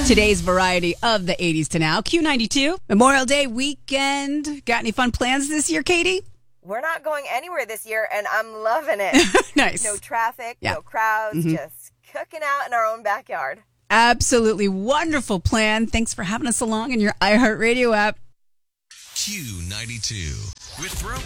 Today's variety of the 80s to now. Q92, Memorial Day weekend. Got any fun plans this year, Katie? We're not going anywhere this year, and I'm loving it. Nice. No traffic, Yeah. no crowds, just cooking out in our own backyard. Absolutely wonderful plan. Thanks for having us along in your iHeartRadio app. Q92 with Throwback